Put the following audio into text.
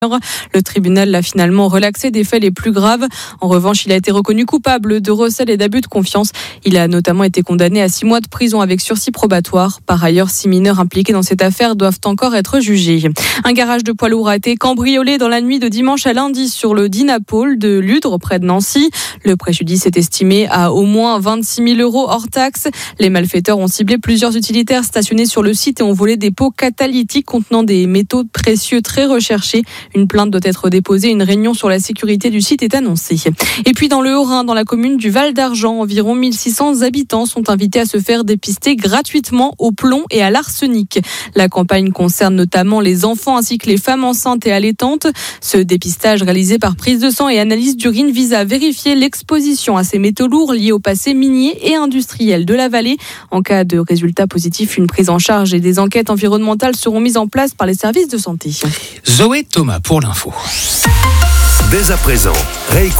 Le tribunal l'a finalement relaxé des faits les plus graves. En revanche, il a été reconnu coupable de recel et d'abus de confiance. Il a notamment été condamné à 6 mois de prison avec sursis probatoire. Par ailleurs, 6 mineurs impliqués dans cette affaire doivent encore être jugés. Un garage de poids lourds a été cambriolé dans la nuit de dimanche à lundi sur le Dynapôle de Ludre, près de Nancy. Le préjudice est estimé à au moins 26 000 € hors taxes. Les malfaiteurs ont ciblé plusieurs utilitaires stationnés sur le site et ont volé des pots catalytiques contenant des métaux précieux très recherchés. Une plainte doit être déposée. Une réunion sur la sécurité du site est annoncée. Et puis dans le Haut-Rhin, dans la commune du Val d'Argent, environ 1600 habitants sont invités à se faire dépister gratuitement au plomb et à l'arsenic. La campagne concerne notamment les enfants ainsi que les femmes enceintes et allaitantes. Ce dépistage réalisé par prise de sang et analyse d'urine vise à vérifier l'exposition à ces métaux lourds liés au passé minier et industriel de la vallée. En cas de résultat positif, une prise en charge et des enquêtes environnementales seront mises en place par les services de santé. Zoé Thomas pour l'info. Dès à présent, réécoutez